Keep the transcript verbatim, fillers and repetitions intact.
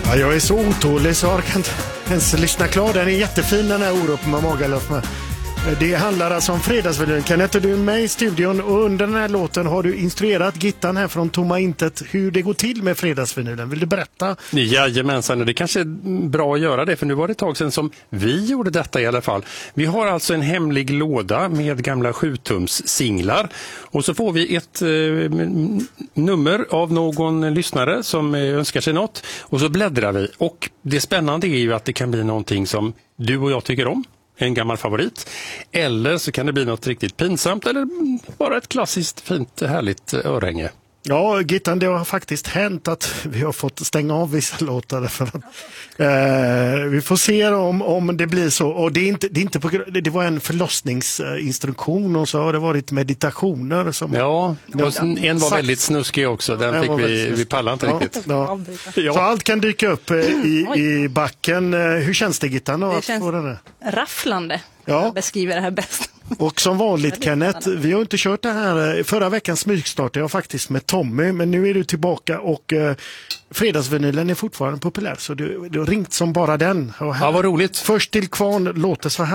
Ja, jag är så otålig så jag kan inte ens lyssna klar. Den är jättefin, den här Orup med Magaluf. Det handlar alltså om fredagsvinyl. Kenneth, du är med i studion och under den här låten har du instruerat Gittan här från Tomma Intet hur det går till med fredagsvinylen. Vill du berätta? Jajamensan, det kanske är bra att göra det, för nu var det ett tag sedan som vi gjorde detta i alla fall. Vi har alltså en hemlig låda med gamla sjutums singlar och så får vi ett eh, nummer av någon lyssnare som eh, önskar sig något och så bläddrar vi. Och det spännande är ju att det kan bli någonting som du och jag tycker om. En gammal favorit. Eller så kan det bli något riktigt pinsamt eller bara ett klassiskt fint härligt örhänge. Ja, Gittan, det har faktiskt hänt att vi har fått stänga av vissa låtar för att, eh, vi får se om, om det blir så. Och det är inte, det är inte på, det var en förlossningsinstruktion och så har det varit meditationer. Som, ja, och en var väldigt snuskig också. Den, den fick vi, vi pallade inte ja, riktigt. Ja. Ja. Så allt kan dyka upp i, i backen. Hur känns det, Gittan? Det känns rafflande. Ja. Jag beskriver det här bäst. Och som vanligt, Kenneth, vi har inte kört det här. Förra veckans smygstartade jag faktiskt med Tommy, men nu är du tillbaka och eh, fredagsvinylen är fortfarande populär, så du, du har ringt som bara den. Och här, ja, vad roligt. Först till kvarn låter så här.